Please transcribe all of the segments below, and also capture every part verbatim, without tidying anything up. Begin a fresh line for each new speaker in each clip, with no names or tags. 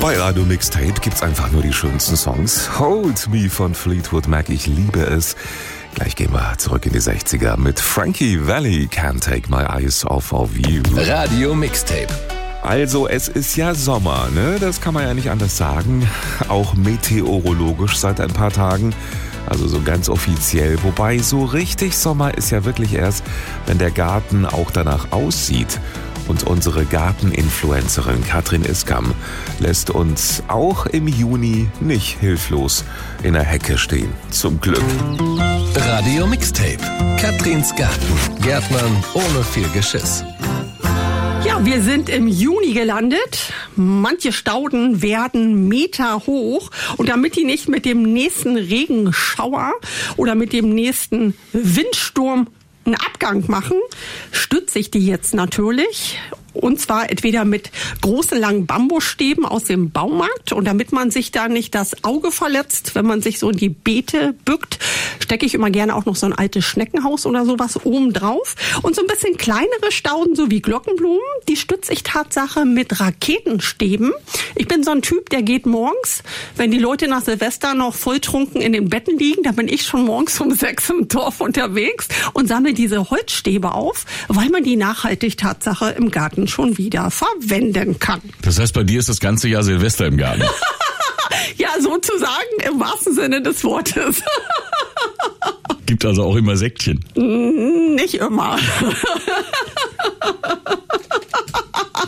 Bei Radio Mixtape gibt's einfach nur die schönsten Songs. Hold Me von Fleetwood Mac, ich liebe es. Gleich gehen wir zurück in die sechziger mit Frankie Valli, Can't Take My Eyes Off of You.
Radio Mixtape.
Also es ist ja Sommer, ne? Das kann man ja nicht anders sagen. Auch meteorologisch seit ein paar Tagen. Also so ganz offiziell. Wobei so richtig Sommer ist ja wirklich erst, wenn der Garten auch danach aussieht. Und unsere Garteninfluencerin Katrin Iskam lässt uns auch im Juni nicht hilflos in der Hecke stehen. Zum Glück.
Radio Mixtape. Katrins Garten. Gärtnern ohne viel Geschiss.
Ja, wir sind im Juni gelandet. Manche Stauden werden Meter hoch. Und damit die nicht mit dem nächsten Regenschauer oder mit dem nächsten Windsturm einen Abgang machen, stütze ich die jetzt natürlich. Und zwar entweder mit großen, langen Bambusstäben aus dem Baumarkt. Und damit man sich da nicht das Auge verletzt, wenn man sich so in die Beete bückt, stecke ich immer gerne auch noch so ein altes Schneckenhaus oder sowas oben drauf. Und so ein bisschen kleinere Stauden, so wie Glockenblumen, die stütze ich Tatsache mit Raketenstäben. Ich bin so ein Typ, der geht morgens, wenn die Leute nach Silvester noch volltrunken in den Betten liegen, da bin ich schon morgens um sechs im Dorf unterwegs und sammle diese Holzstäbe auf, weil man die nachhaltig Tatsache im Garten schon wieder verwenden kann.
Das heißt, bei dir ist das ganze Jahr Silvester im Garten?
Ja, sozusagen im wahrsten Sinne des Wortes.
Gibt also auch immer Säckchen?
Nicht immer.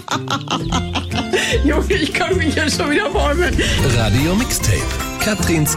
Junge, ich kann mich ja schon wieder bäumen.
Radio Mixtape. Katrins